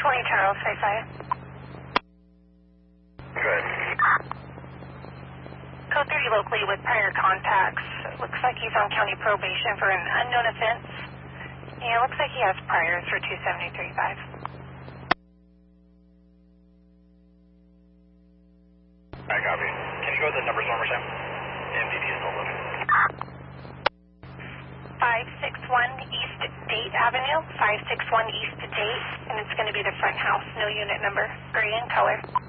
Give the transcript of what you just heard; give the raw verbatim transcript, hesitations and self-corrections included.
twenty Charles, say fire. Good. Code thirty locally with prior contacts. Looks like he's on county probation for an unknown offense. Yeah, looks like he has priors for two seventy-three five. I copy. Can you go with the numbers one more time? M D D is still loaded. five six one East Date Avenue, five six one East Date, and it's going to be the front house, no unit number, gray in color.